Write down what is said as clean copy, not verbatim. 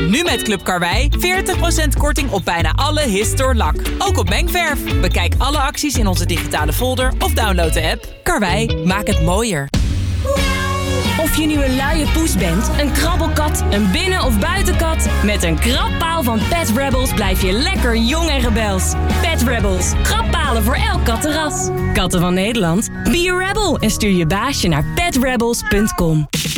Nu met Club Karwei 40% korting op bijna alle Histor lak. Ook op mengverf. Bekijk alle acties in onze digitale folder of download de app. Karwei, maak het mooier. Of je nu een luie poes bent, een krabbelkat, een binnen- of buitenkat... met een krabpaal van Pet Rebels blijf je lekker jong en rebels. Pet Rebels, krabbpalen voor elk kattenras. Katten van Nederland, be a rebel en stuur je baasje naar petrebels.com.